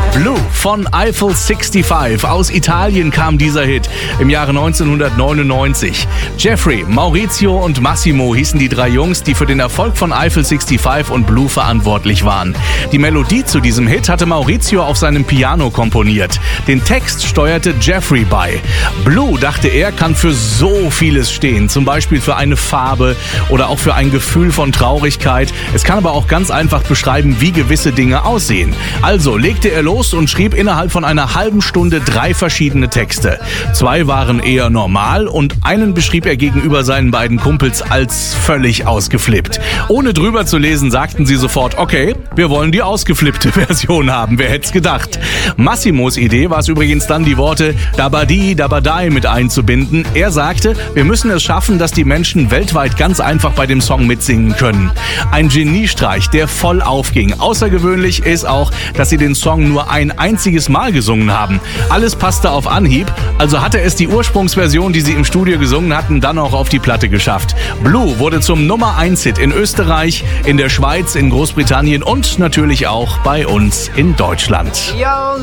Blue von Eiffel 65. Aus Italien kam dieser Hit im Jahre 1999. Jeffrey, Maurizio und Massimo hießen die drei Jungs, die für den Erfolg von Eiffel 65 und Blue verantwortlich waren. Die Melodie zu diesem Hit hatte Maurizio auf seinem Piano komponiert. Den Text steuerte Jeffrey bei. Blue, dachte er, kann für so vieles stehen. Zum Beispiel für eine Farbe oder auch für ein Gefühl von Traurigkeit. Es kann aber auch ganz einfach beschreiben, wie gewisse Dinge aussehen. Also legte er los und schrieb innerhalb von einer halben Stunde 3 verschiedene Texte. 2 waren eher normal und einen beschrieb er gegenüber seinen beiden Kumpels als völlig ausgeflippt. Ohne drüber zu lesen, sagten sie sofort, okay, wir wollen die ausgeflippte Version haben, wer hätt's gedacht. Massimos Idee war es übrigens dann, die Worte Dabadi, Dabadai mit einzubinden. Er sagte, wir müssen es schaffen, dass die Menschen weltweit ganz einfach bei dem Song mitsingen können. Ein Geniestreich, der voll aufging. Außergewöhnlich ist auch, dass sie den Song nur ein einziges Mal gesungen haben. Alles passte auf Anhieb, also hatte es die Ursprungsversion, die sie im Studio gesungen hatten, dann auch auf die Platte geschafft. Blue wurde zum Nummer-1-Hit in Österreich, in der Schweiz, in Großbritannien und natürlich auch bei uns in Deutschland.